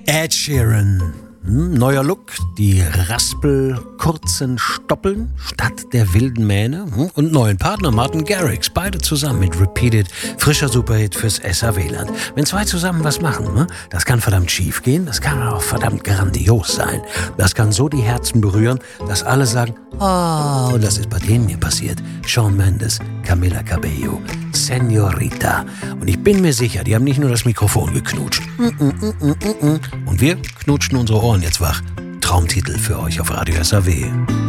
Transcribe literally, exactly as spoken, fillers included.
Ed Sheeran. Hm, neuer Look, die raspelkurzen Stoppeln statt der wilden Mähne hm, und neuen Partner Martin Garrix, beide zusammen mit Repeated, frischer Superhit fürs S R W-Land. Wenn zwei zusammen was machen, hm, das kann verdammt schief gehen, das kann auch verdammt grandios sein. Das kann so die Herzen berühren, dass alle sagen, oh, und das ist bei denen mir passiert. Shawn Mendes, Camila Cabello, Señorita. Und ich bin mir sicher, die haben nicht nur das Mikrofon geknutscht. Mm, mm, mm, mm, mm. Und wir knutschen unsere Ohren jetzt wach. Traumtitel für euch auf Radio S R W.